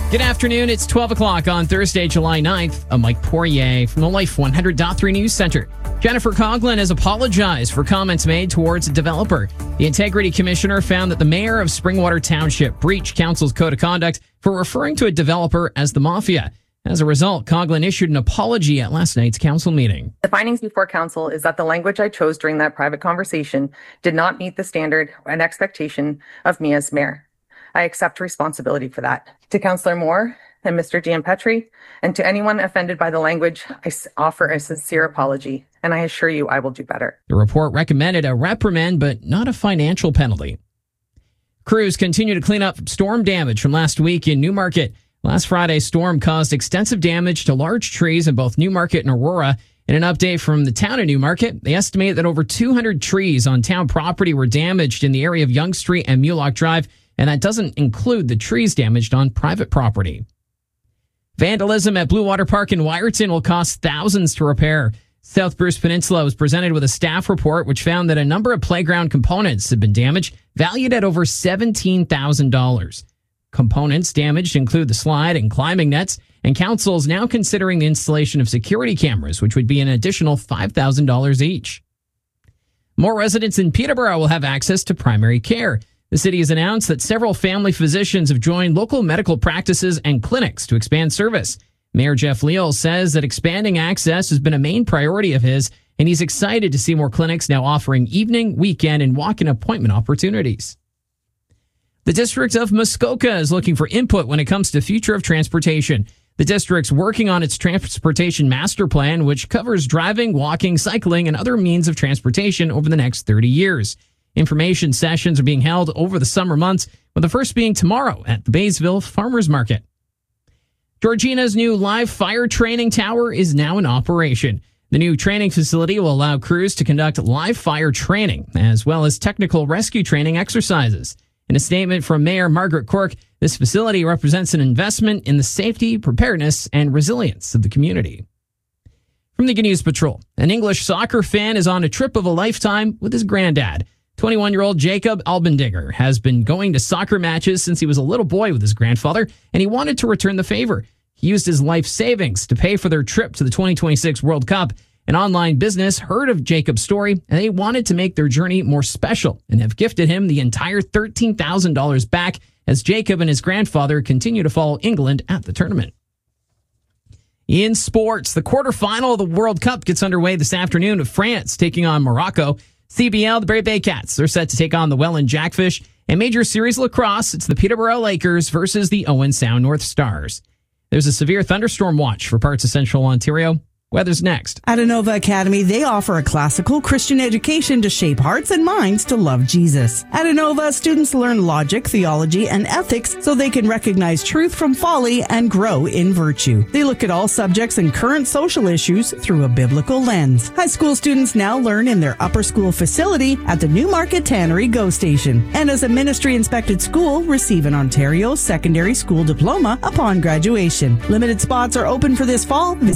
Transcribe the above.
Good afternoon. It's 12 o'clock on Thursday, July 9th. I'm Mike Poirier from the Life 100.3 News Center. Jennifer Coughlin has apologized for comments made towards a developer. The Integrity Commissioner found that the mayor of Springwater Township breached council's code of conduct for referring to a developer as the mafia. As a result, Coughlin issued an apology at last night's council meeting. The findings before council is that the language I chose during that private conversation did not meet the standard and expectation of me as mayor. I accept responsibility for that. To Councillor Moore and Mr. Gianpetri, and to anyone offended by the language, I offer a sincere apology, and I assure you I will do better. The report recommended a reprimand, but not a financial penalty. Crews continue to clean up storm damage from last week in Newmarket. Last Friday's storm caused extensive damage to large trees in both Newmarket and Aurora. In an update from the town of Newmarket, they estimate that over 200 trees on town property were damaged in the area of Yonge Street and Mulock Drive, and that doesn't include the trees damaged on private property. Vandalism at Blue Water Park in Wyerton will cost thousands to repair. South Bruce Peninsula was presented with a staff report which found that a number of playground components had been damaged, valued at over $17,000. Components damaged include the slide and climbing nets, and council is now considering the installation of security cameras, which would be an additional $5,000 each. More residents in Peterborough will have access to primary care. The city has announced that several family physicians have joined local medical practices and clinics to expand service. Mayor Jeff Leal says that expanding access has been a main priority of his, and he's excited to see more clinics now offering evening, weekend, and walk-in appointment opportunities. The District of Muskoka is looking for input when it comes to the future of transportation. The district's working on its transportation master plan, which covers driving, walking, cycling, and other means of transportation over the next 30 years. Information sessions are being held over the summer months, with the first being tomorrow at the Baysville Farmers Market. Georgina's new live fire training tower is now in operation. The new training facility will allow crews to conduct live fire training, as well as technical rescue training exercises. In a statement from Mayor Margaret Cork, this facility represents an investment in the safety, preparedness, and resilience of the community. From the News Patrol, an English soccer fan is on a trip of a lifetime with his granddad. 21-year-old Jacob Albendinger has been going to soccer matches since he was a little boy with his grandfather, and he wanted to return the favor. He used his life savings to pay for their trip to the 2026 World Cup. An online business heard of Jacob's story, and they wanted to make their journey more special and have gifted him the entire $13,000 back as Jacob and his grandfather continue to follow England at the tournament. In sports, the quarterfinal of the World Cup gets underway this afternoon with France taking on Morocco. CBL, the Brave Bay Cats are set to take on the Welland Jackfish. And Major Series Lacrosse, it's the Peterborough Lakers versus the Owen Sound North Stars. There's a severe thunderstorm watch for parts of central Ontario. Weather's next. At Inova Academy, they offer a classical Christian education to shape hearts and minds to love Jesus. At Inova, students learn logic, theology, and ethics so they can recognize truth from folly and grow in virtue. They look at all subjects and current social issues through a biblical lens. High school students now learn in their upper school facility at the Newmarket Tannery GO Station. And as a ministry-inspected school, receive an Ontario Secondary School Diploma upon graduation. Limited spots are open for this fall. Visit